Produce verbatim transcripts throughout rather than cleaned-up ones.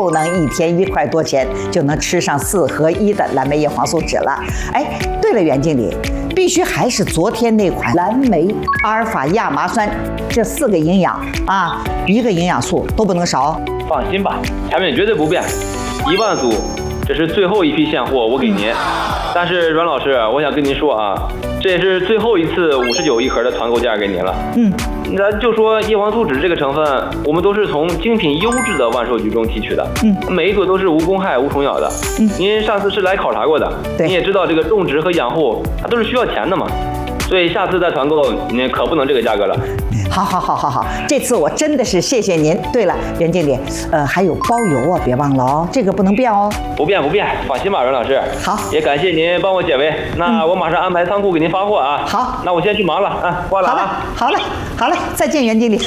又能一天一块多钱就能吃上四合一的蓝莓叶黄素酯了。哎，对了，袁经理，必须还是昨天那款蓝莓、阿尔法亚麻酸这四个营养啊，一个营养素都不能少。 放心吧，产品绝对不变，一万组，这是最后一批现货，我给您。但是阮老师，我想跟您说啊，这也是最后一次五十九一盒的团购价给您了。嗯，咱就说叶黄素酯这个成分，我们都是从精品优质的万寿菊中提取的。嗯，每一朵都是无公害、无虫咬的。嗯，您上次是来考察过的，您也知道这个种植和养护它都是需要钱的嘛。所以下次再团购，您可不能这个价格了。 好，好，好，好，好，这次我真的是谢谢您。对了，袁经理，呃，还有包邮啊，别忘了哦，这个不能变哦。 不变不变，放心吧，阮老师。 好， 也感谢您帮我解围。那我马上安排仓库给您发货啊。 好， 那我先去忙了啊，挂了啊。 好嘞，好嘞，再见，袁经理。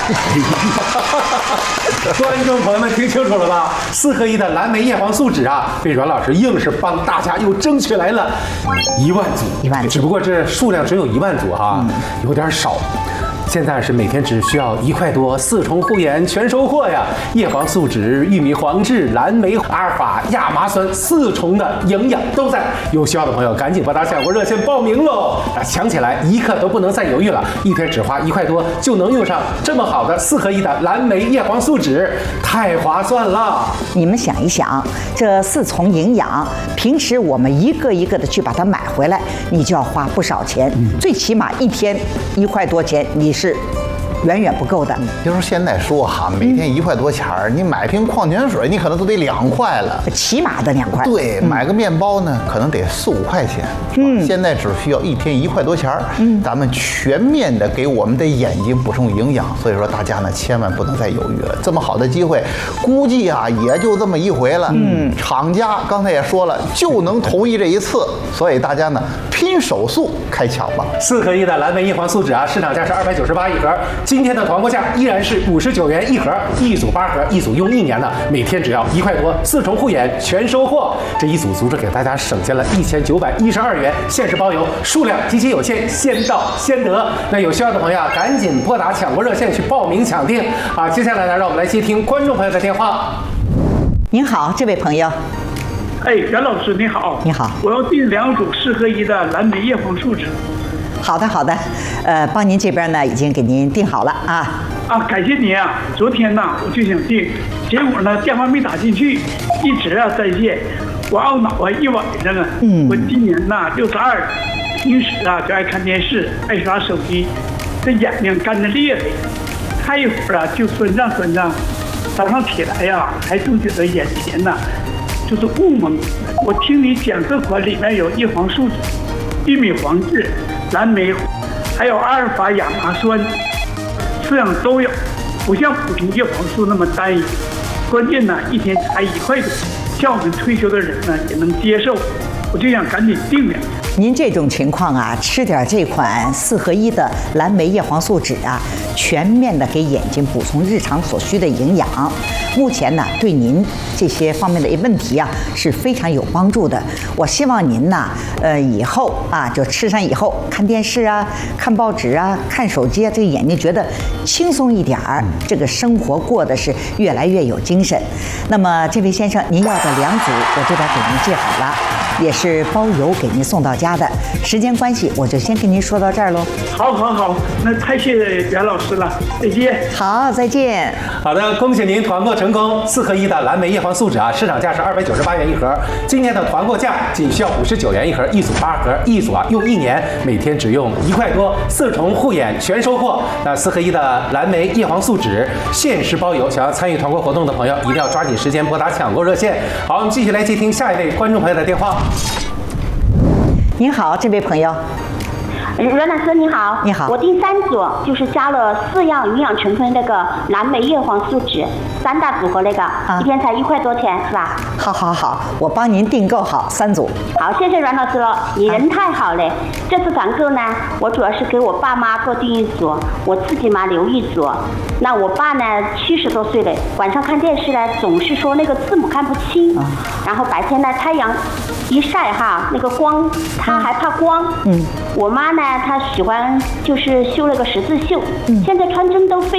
观众朋友们听清楚了吧？四合一的蓝莓叶黄素酯啊，被阮老师硬是帮大家又争取来了一万组， 一万组， 只不过这数量只有一万组哈、啊，嗯、有点少。现在是每天只需要一块多，四重护眼全收获呀！叶黄素酯、玉米黄质、蓝莓、阿尔法亚麻酸四重的营养都在。有需要的朋友赶紧拨打抢购热线报名喽！啊，抢起来一刻都不能再犹豫了，一天只花一块多就能用上这么好的四合一的蓝莓叶黄素酯，太划算了！ 你们想一想，这四重营养，平时我们一个一个的去把它买回来，你就要花不少钱，嗯、最起码一天一块多钱，你是远远不够的。 别说现在说哈，每天一块多钱儿，你买瓶矿泉水，你可能都得两块了， 起码的两块。 对，买个面包呢，可能得四五块钱。嗯，现在只需要一天一块多钱儿，嗯，咱们全面的给我们的眼睛补充营养。所以说大家呢，千万不能再犹豫了，这么好的机会，估计啊也就这么一回了。嗯，厂家刚才也说了，就能同意这一次，所以大家呢拼手速开抢吧。 四合一的蓝莓叶黄素酯啊，市场价是二百九十八一盒。今天的团购价依然是五十九元一盒，一组八盒，一组用一年呢，每天只要一块多，四重护眼全收货。这一组足足给大家省下了一千九百一十二元，限时包邮，数量极其有限，先到先得。那有需要的朋友啊，赶紧拨打抢购热线去报名抢订啊！接下来呢，让我们来接听观众朋友的电话。 您好，这位朋友。 哎，袁老师你好。 你好， 我要订两组四合一的蓝莓叶黄素酯。 好的，好的，呃，帮您这边呢已经给您订好了啊。 啊，感谢您啊！昨天呢我就想订，结果呢电话没打进去，一直啊在线，我懊恼啊一晚上啊。嗯。我今年呐六十二，平时啊就爱看电视，爱刷手机，这眼睛干着裂的，看一会儿啊就酸胀酸胀，早上起来呀、啊、还总觉得眼前呐、啊、就是雾蒙蒙的。我听你讲这款里面有叶黄素酯、玉米黄质、蓝莓，还有阿尔法亚麻酸，四样都有，不像普通叶黄素那么单一。关键呢，一天才一块多，像我们退休的人呢也能接受。我就想赶紧订两。 您这种情况啊，吃点这款四合一的蓝莓叶黄素酯啊，全面的给眼睛补充日常所需的营养。目前呢，对您这些方面的问题啊是非常有帮助的。我希望您呢，呃，以后啊，就吃上以后，看电视啊、看报纸啊、看手机啊，这个眼睛觉得轻松一点儿，这个生活过得是越来越有精神。那么，这位先生，您要的两组，我这边给您记好了，也是包邮给您送到家的。时间关系，我就先跟您说到这儿喽。 好，好，好，那太谢谢袁老师了，再见。 好，再见。 好的，恭喜您团购成功，四合一的蓝莓叶黄素酯啊，市场价是二百九十八元一盒，今天的团购价仅需要五十九元一盒，一组八盒，一组啊用一年，每天只用一块多，四重护眼全收货。那四合一的蓝莓叶黄素酯限时包邮，想要参与团购活动的朋友，一定要抓紧时间拨打抢购热线。好，我们继续来接听下一位观众朋友的电话。 您好，这位朋友。 阮老师你好， 你好， 我订三组，就是加了四样营养成分那个蓝莓叶黄素酯，三大组合那个，啊、一天才一块多钱是吧？ 好好好，我帮您订购好三组。 好，谢谢阮老师了，你人太好了。啊、这次团购呢，我主要是给我爸妈各订一组，我自己嘛留一组。那我爸呢七十多岁了，晚上看电视呢总是说那个字母看不清，啊、然后白天呢太阳一晒哈，那个光他还怕光。嗯，我妈呢她喜欢就是绣了个十字绣，嗯、现在穿针都费